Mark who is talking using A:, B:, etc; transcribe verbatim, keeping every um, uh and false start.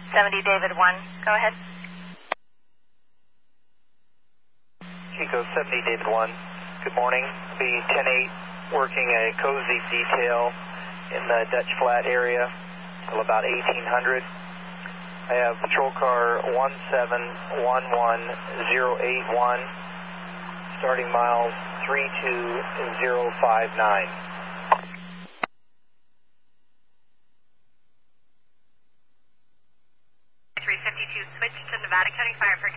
A: seventy David one, go ahead.
B: Chico seventy David one, good morning. Be ten eight working a cozy detail in the Dutch Flat area till about eighteen hundred. I have patrol car one seven one one zero eight one, starting miles three two zero five nine.
A: three fifty-two, switch to Nevada County Fire for